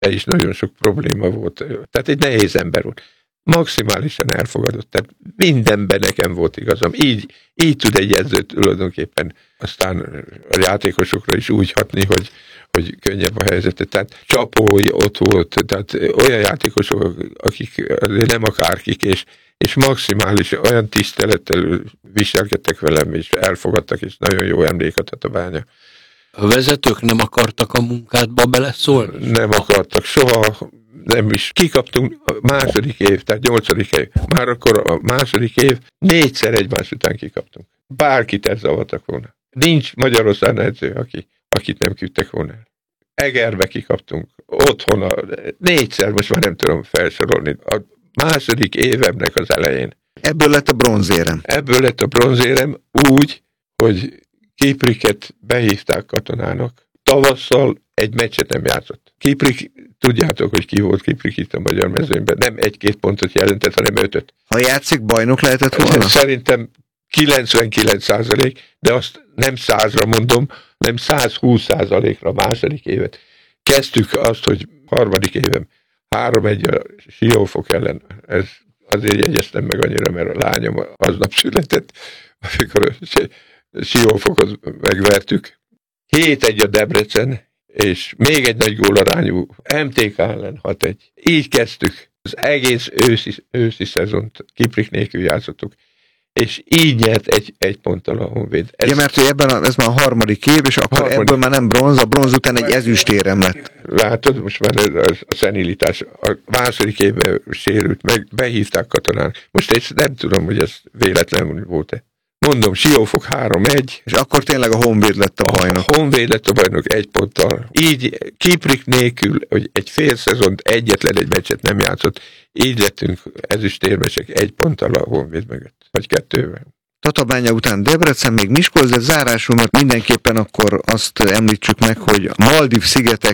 is nagyon sok probléma volt. Tehát egy nehéz ember volt. Maximálisan elfogadott, tehát mindenben nekem volt igazam. Így tud egy edző tulajdonképpen aztán a játékosokra is úgy hatni, hogy könnyebb a helyzete. Tehát Csapói ott volt, tehát olyan játékosok, akik nem akárkik, és maximális olyan tisztelettel viselkedtek velem, és elfogadtak, és nagyon jó emléket a Bánya. A vezetők nem akartak a munkádba beleszólni? Nem akartak, soha nem is. Kikaptunk a második év, tehát 8. év. Már akkor a második év 4-szer egymás után kikaptunk. Bárkit ez zavartak volna. Nincs Magyarországon edző, akit nem küldtek volna el. Egerbe kikaptunk, otthon 4-szer, most már nem tudom felsorolni. A második évemnek az elején. Ebből lett a bronzérem. Ebből lett a bronzérem úgy, hogy Kipriket behívták katonának. Tavasszal egy meccset nem játszott. Kiprik, tudjátok, hogy ki volt Kiprik itt a magyar mezőnyben. Nem 1-2 pontot jelentett, hanem 5-öt. Ha játszik, bajnok lehetett volna? Szerintem 99%, de azt nem 100-ra mondom, nem 120%-ra a második évet. Kezdtük azt, hogy harmadik évem 3-1 a Siófok ellen. Ez azért jegyeztem meg annyira, mert a lányom aznap született, amikor Siófokot megvertük. 7-1 a Debrecen, és még egy nagy gólarányú MTK ellen 6-1. Így kezdtük. Az egész őszi szezont Kiprik nélkül játszottuk. És így nyert egy ponttal a Honvéd. Ja, mert ez már a harmadik év, és akkor ebből már nem bronz, a bronz után egy ezüstérem lett. Látod, most már a szenilitás. A második évben sérült meg, behívták katonán. Most én nem tudom, hogy ez véletlenül volt-e. Mondom, Siófok 3-1. És akkor tényleg a Honvéd lett a bajnok. A Honvéd lett a bajnok 1 ponttal. Így Kiprik nélkül, hogy egy fél szezont egyetlen egy meccset nem játszott, így lettünk ezüstérmesek 1 ponttal a Honvéd mögött. Vagy 2-vel. Tatabánya után Debrecen, még Miskolc, de zárásul, mert mindenképpen akkor azt említsük meg, hogy a Maldív-szigetek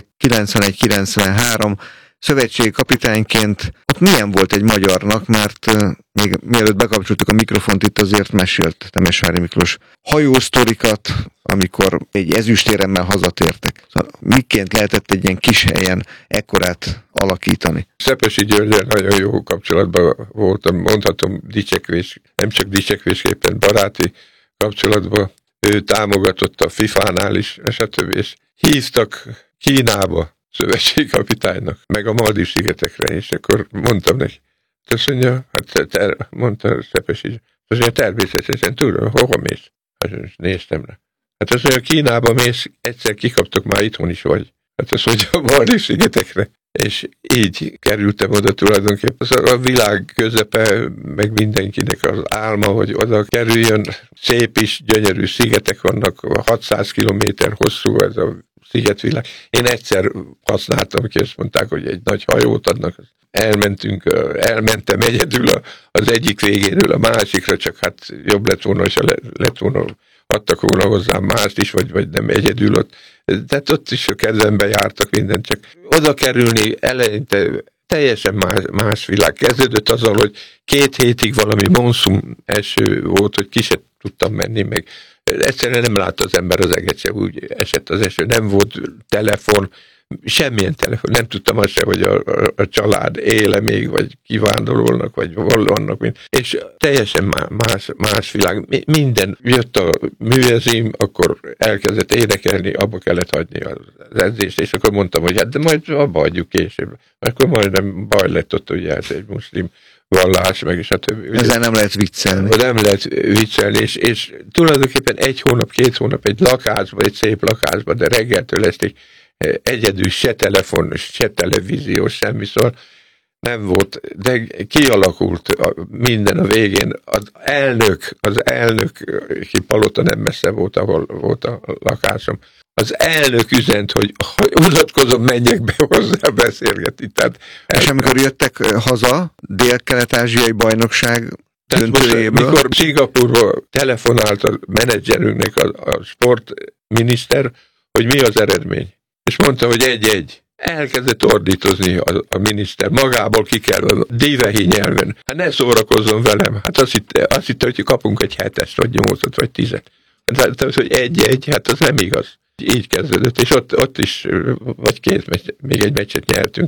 91-93 szövetségi kapitányként ott milyen volt egy magyarnak, mert még mielőtt bekapcsoltuk a mikrofont, itt azért mesélt Temesvári Miklós hajósztorikat, amikor egy ezüstéremmel hazatértek. Szóval miként lehetett egy ilyen kis helyen ekkorát alakítani? Szepesi Györgyel nagyon jó kapcsolatban voltam, mondhatom dicsekvés, nem csak dicsekvésképpen, baráti kapcsolatban. Ő támogatott a FIFA-nál is, stb. És hívtak Kínába szövetségkapitánynak, meg a Maldív-szigetekre, és akkor mondtam neki. Azt mondja, mondta Szepesi, azt mondja, természetesen tudom, hova mész? Hát néztem rá. Hát azt mondja, Kínába mész, egyszer kikaptok, már itthon is vagy. Hát azt mondja, a Maldív-szigetekre. És így kerültem oda tulajdonképpen. A világ közepe, meg mindenkinek az álma, hogy oda kerüljön. Szép is, gyönyörű szigetek vannak, 600 kilométer hosszú ez a szigetvilág. Én egyszer használtam ki, és mondták, hogy egy nagy hajót adnak. Elmentem egyedül az egyik végéről a másikra, csak hát jobb lett volna, és adtak volna hozzám mást is, vagy nem egyedül ott. Tehát ott is a kezembe jártak mindent, csak oda kerülni eleinte teljesen más világ. Kezdődött azzal, hogy 2 hétig valami monszum eső volt, hogy ki se tudtam menni, meg egyszerűen nem látta az ember az eget se, úgy esett az eső, nem volt telefon, semmilyen telefon, nem tudtam azt se, hogy a család éle még, vagy kivándorolnak, vagy vannak, és teljesen más világ. Minden jött a műezim, akkor elkezdett énekelni, abba kellett hagyni az edzést, és akkor mondtam, hogy hát de majd abba hagyjuk később. Akkor majdnem baj lett ott, ugye ez egy muszlim vallás, meg és a többi. Ezzel nem lehet viccelni. Nem lehet viccelni, és tulajdonképpen 1 hónap, 2 hónap egy lakásban, egy szép lakásban, de reggeltől estig egyedül se telefon, se televízió, semmi, szóval nem volt, de kialakult minden a végén. Az elnök palota nem messze volt, ahol volt a lakásom. Az elnök üzent, hogy unatkozom, menjek be hozzá beszélgetni. És amikor jöttek haza, Dél-Kelet-ázsiai bajnokság döntőjéből? Mikor Szingapúrba telefonált a menedzserünknek a sportminiszter, hogy mi az eredmény. És mondta, hogy 1-1. Elkezdett ordítozni a miniszter. Magából ki kell a divehi nyelven. Hát ne szórakozzon velem. Hát azt hitte, hogy kapunk egy 7-est, vagy 8-at, vagy 10-et. Tehát az, hogy 1-1, hát az nem igaz. Így kezdődött, és ott is, vagy két meccs, még egy meccset nyertünk.